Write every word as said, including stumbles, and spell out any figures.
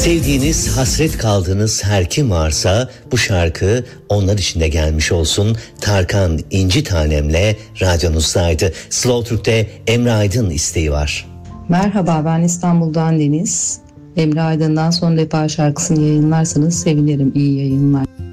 Sevdiğiniz, hasret kaldığınız her kim varsa bu şarkı onlar için de gelmiş olsun. Tarkan İnci Tanem'le radyonuzdaydı. Slow Türk'te Emre Aydın isteği var. Merhaba, ben İstanbul'dan Deniz. Emre Aydın'dan Son Defa şarkısını yayınlarsanız sevinirim. İyi yayınlar.